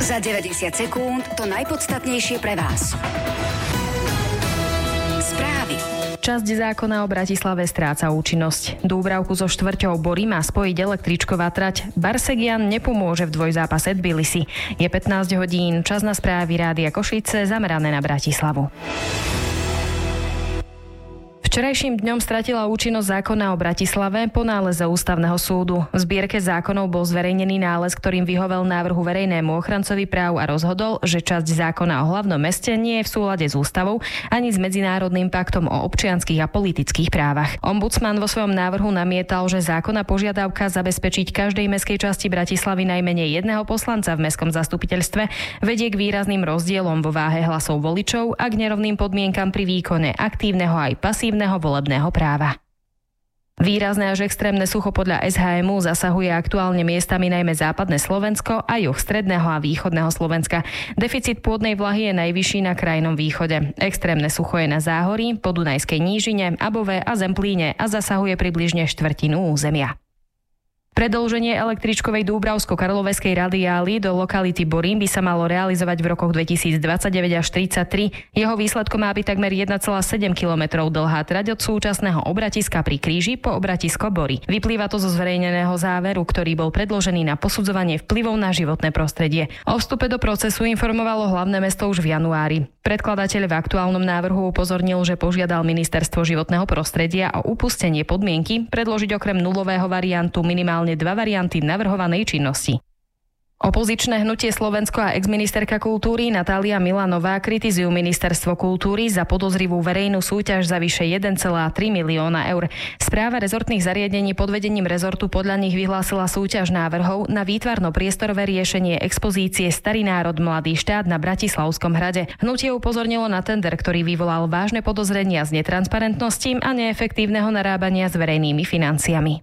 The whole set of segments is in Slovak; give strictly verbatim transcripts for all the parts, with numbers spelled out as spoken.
Za deväťdesiat sekúnd to najpodstatnejšie pre vás. Správy. Časť zákona o Bratislave stráca účinnosť. Dúbravku so štvrťou Bory má spojiť električková trať. Barsegian nepomôže v dvojzápase Tbilisi. Je pätnásť hodín, čas na správy Rádia Košice zamerané na Bratislavu. Včerajším dňom stratila účinnosť zákona o Bratislave po náleze Ústavného súdu. V zbierke zákonov bol zverejnený nález, ktorým vyhovel návrhu verejnému ochrancovi práv a rozhodol, že časť zákona o hlavnom meste nie je v súlade s ústavou ani s Medzinárodným paktom o občianskych a politických právach. Ombudsman vo svojom návrhu namietal, že zákonná požiadavka zabezpečiť každej mestskej časti Bratislavy najmenej jedného poslanca v mestskom zastupiteľstve vedie k výrazným rozdielom vo váhe hlasov voličov a k nerovným podmienkam pri výkone aktívneho aj pasívneho volebného práva. Výrazné až extrémne sucho podľa es há em ú zasahuje aktuálne miestami najmä západné Slovensko a juh stredného a východného Slovenska. Deficit pôdnej vlahy je najvyšší na krajnom východe. Extrémne sucho je na Záhorí, Podunajskej nížine, Above a Zemplíne a zasahuje približne štvrtinu územia. Predĺženie električkovej Dúbravsko-Karloveskej radiály do lokality Borín by sa malo realizovať v rokoch dvetisícdvadsaťdeväť až tridsaťtri. Jeho výsledkom má byť takmer jeden celá sedem kilometrov dlhá trať od súčasného obratiska pri Kríži po obratisko Bory. Vyplýva to zo zverejneného záveru, ktorý bol predložený na posudzovanie vplyvov na životné prostredie. O vstupe do procesu informovalo hlavné mesto už v januári. Predkladateľ v aktuálnom návrhu upozornil, že požiadal Ministerstvo životného prostredia o upustenie podmienky predložiť okrem nulového variantu minimálne dva varianty navrhovanej činnosti. Opozičné hnutie Slovensko a exministerka kultúry Natália Milanová kritizujú Ministerstvo kultúry za podozrivú verejnú súťaž za vyše jeden celá tri milióna eur. Správa rezortných zariadení pod vedením rezortu podľa nich vyhlásila súťaž návrhov na výtvarno-priestorové riešenie expozície Starý národ, mladý štát na Bratislavskom hrade. Hnutie upozornilo na tender, ktorý vyvolal vážne podozrenia z netransparentnosti a neefektívneho narábania s verejnými financiami.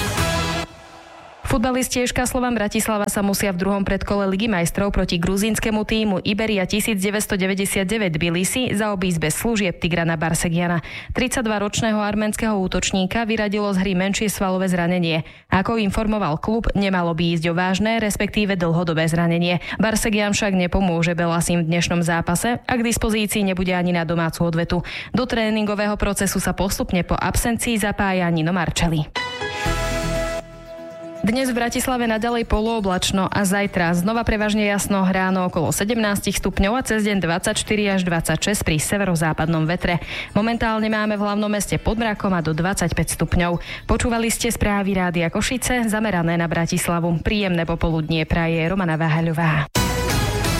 Futbalisti ešká Slovan Bratislava sa musia v druhom predkole Ligy majstrov proti gruzínskemu tímu Iberia devätnásťstodeväťdesiatdeväť Tbilisi zaobísť bez služieb Tigrana Barsegiana. tridsaťdvaročného arménskeho útočníka vyradilo z hry menšie svalové zranenie. Ako informoval klub, nemalo by ísť o vážne, respektíve dlhodobé zranenie. Barsegian však nepomôže Belasim v dnešnom zápase a k dispozícii nebude ani na domácu odvetu. Do tréningového procesu sa postupne po absencii zapája Nino Marcelli. Dnes v Bratislave naďalej polooblačno a zajtra znova prevažne jasno, ráno okolo sedemnásť stupňov a cez deň dvadsaťštyri až dvadsaťšesť pri severozápadnom vetre. Momentálne máme v hlavnom meste pod mrakom a do dvadsaťpäť stupňov. Počúvali ste správy Rádia Košice zamerané na Bratislavu. Príjemné popoludnie praje Romana Váhaľová.